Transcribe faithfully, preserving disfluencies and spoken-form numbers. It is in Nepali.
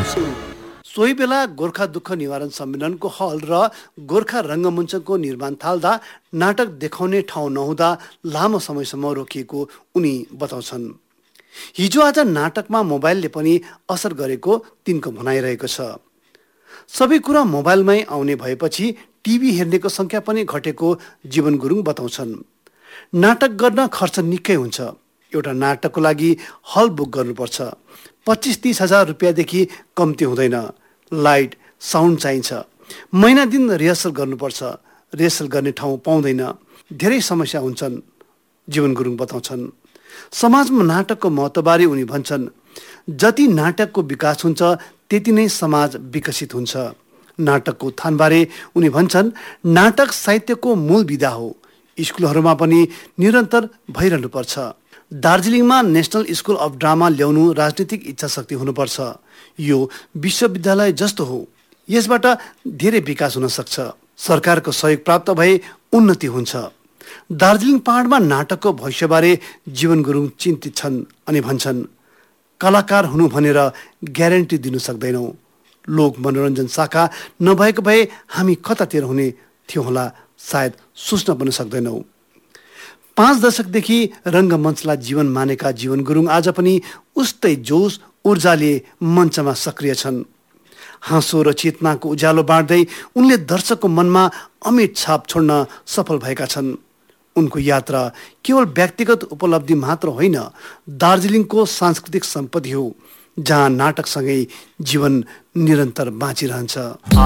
सोही बेला गोर्खा दुःख निवारण सम्मेलनको हल र गोर्खा रङ्गमञ्चको निर्माण थाल्दा नाटक देखाउने ठाउँ नहुँदा लामो समयसम्म रोकिएको उनी बताउँछन्। हिजो आज नाटकमा मोबाइलले पनि असर गरेको तिनको भनाइरहेको छ। सबै कुरा मोबाइलमै आउने भएपछि टिभी हेर्नेको सङ्ख्या पनि घटेको जीवन गुरुङ बताउँछन्। नाटक गर्न खर्च निकै हुन्छ। एउटा नाटकको लागि हल बुक गर्नुपर्छ। पच्चिस तीस हजार रुपियाँदेखि कम्ती हुँदैन। लाइट साउन्ड चाहिन्छ। महिना दिन रिहर्सल गर्नुपर्छ। रिहर्सल गर्ने ठाउँ पाउँदैन। धेरै समस्या हुन्छन्, जीवन गुरुङ बताउँछन्। समाजमा नाटकको महत्त्वबारे उनी भन्छन्, जति नाटकको विकास हुन्छ त्यति नै समाज विकसित हुन्छ। नाटकको उत्थानबारे उनी भन्छन्, नाटक साहित्यको मूल विधा हो। स्कुलहरूमा पनि निरन्तर भइरहनुपर्छ। दार्जिलिङमा नेसनल स्कुल अफ ड्रामा ल्याउनु राजनीतिक इच्छा शक्ति हुनुपर्छ। यो विश्वविद्यालय जस्तो हो। यसबाट धेरै विकास हुन सक्छ। सरकारको सहयोग प्राप्त भए उन्नति हुन्छ। दार्जिलिङ पहाडमा नाटकको भविष्यबारे जीवन गुरुङ चिन्तित छन् अनि भन्छन्, कलाकार हुनु भनेर ग्यारेन्टी दिन सक्दैनौँ। लोक मनोरञ्जन शाखा नभएको भए हामी कतातिर हुने थियौँ होला, सायद सोच्न पनि सक्दैनौँ। पाँच दशकदेखि रङ्गमञ्चलाई जीवन मानेका जीवन गुरुङ आज पनि उस्तै जोस ऊर्जाले मञ्चमा सक्रिय छन्। हाँसो र चेतनाको उज्यालो बाँड्दै उनले दर्शकको मनमा अमिट छाप छोड्न सफल भएका छन्। उनको यात्रा केवल व्यक्तिगत उपलब्धि मात्र होइन, दार्जिलिङको सांस्कृतिक सम्पत्ति हो, जहाँ नाटकसँगै जीवन निरन्तर बाँचिरहन्छ।